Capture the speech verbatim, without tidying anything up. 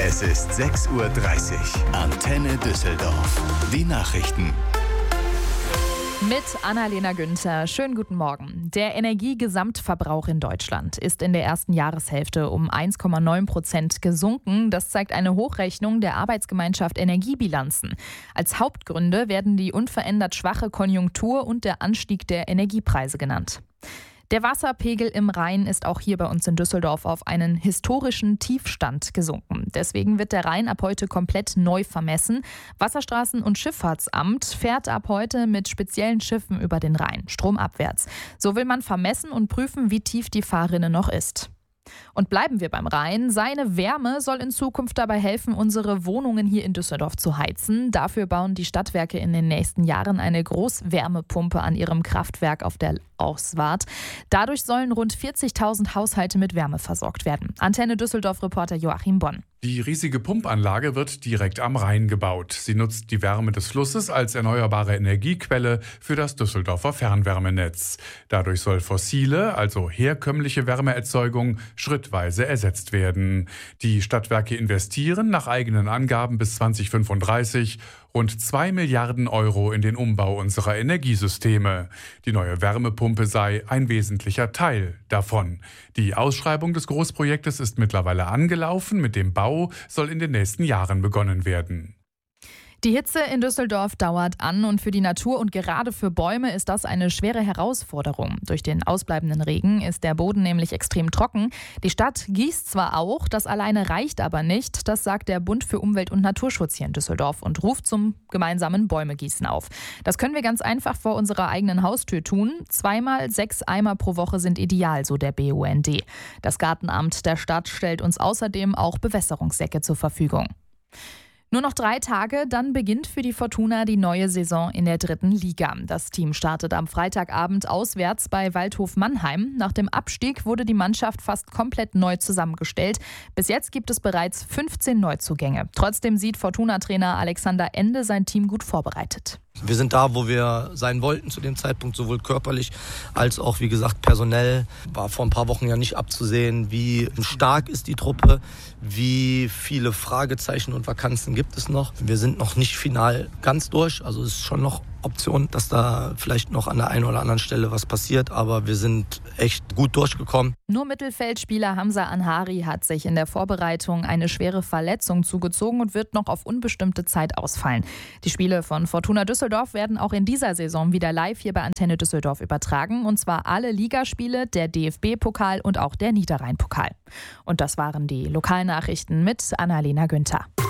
Es ist sechs Uhr dreißig. Antenne Düsseldorf. Die Nachrichten. Mit Annalena Günther. Schönen guten Morgen. Der Energiegesamtverbrauch in Deutschland ist in der ersten Jahreshälfte um eins Komma neun Prozent gesunken. Das zeigt eine Hochrechnung der Arbeitsgemeinschaft Energiebilanzen. Als Hauptgründe werden die unverändert schwache Konjunktur und der Anstieg der Energiepreise genannt. Der Wasserpegel im Rhein ist auch hier bei uns in Düsseldorf auf einen historischen Tiefstand gesunken. Deswegen wird der Rhein ab heute komplett neu vermessen. Wasserstraßen- und Schifffahrtsamt fährt ab heute mit speziellen Schiffen über den Rhein, stromabwärts. So will man vermessen und prüfen, wie tief die Fahrrinne noch ist. Und bleiben wir beim Rhein. Seine Wärme soll in Zukunft dabei helfen, unsere Wohnungen hier in Düsseldorf zu heizen. Dafür bauen die Stadtwerke in den nächsten Jahren eine Großwärmepumpe an ihrem Kraftwerk auf der Auswart. Dadurch sollen rund vierzigtausend Haushalte mit Wärme versorgt werden. Antenne Düsseldorf-Reporter Joachim Bonn. Die riesige Pumpanlage wird direkt am Rhein gebaut. Sie nutzt die Wärme des Flusses als erneuerbare Energiequelle für das Düsseldorfer Fernwärmenetz. Dadurch soll fossile, also herkömmliche Wärmeerzeugung schrittweise ersetzt werden. Die Stadtwerke investieren nach eigenen Angaben bis zweitausendfünfunddreißig rund zwei Milliarden Euro in den Umbau unserer Energiesysteme. Die neue Wärmepumpe sei ein wesentlicher Teil davon. Die Ausschreibung des Großprojektes ist mittlerweile angelaufen. Mit dem Bau soll in den nächsten Jahren begonnen werden. Die Hitze in Düsseldorf dauert an und für die Natur und gerade für Bäume ist das eine schwere Herausforderung. Durch den ausbleibenden Regen ist der Boden nämlich extrem trocken. Die Stadt gießt zwar auch, das alleine reicht aber nicht. Das sagt der Bund für Umwelt und Naturschutz hier in Düsseldorf und ruft zum gemeinsamen Bäumegießen auf. Das können wir ganz einfach vor unserer eigenen Haustür tun. Zweimal sechs Eimer pro Woche sind ideal, so der B U N D. Das Gartenamt der Stadt stellt uns außerdem auch Bewässerungssäcke zur Verfügung. Nur noch drei Tage, dann beginnt für die Fortuna die neue Saison in der dritten Liga. Das Team startet am Freitagabend auswärts bei Waldhof Mannheim. Nach dem Abstieg wurde die Mannschaft fast komplett neu zusammengestellt. Bis jetzt gibt es bereits fünfzehn Neuzugänge. Trotzdem sieht Fortuna-Trainer Alexander Ende sein Team gut vorbereitet. Wir sind da, wo wir sein wollten zu dem Zeitpunkt, sowohl körperlich als auch, wie gesagt, personell. War vor ein paar Wochen ja nicht abzusehen, wie stark ist die Truppe, wie viele Fragezeichen und Vakanzen gibt es noch. Wir sind noch nicht final ganz durch, also es ist schon noch Option, dass da vielleicht noch an der einen oder anderen Stelle was passiert, aber wir sind echt gut durchgekommen. Nur Mittelfeldspieler Hamza Anhari hat sich in der Vorbereitung eine schwere Verletzung zugezogen und wird noch auf unbestimmte Zeit ausfallen. Die Spiele von Fortuna Düsseldorf werden auch in dieser Saison wieder live hier bei Antenne Düsseldorf übertragen, und zwar alle Ligaspiele, der D F B-Pokal und auch der Niederrhein-Pokal. Und das waren die Lokalnachrichten mit Annalena Günther.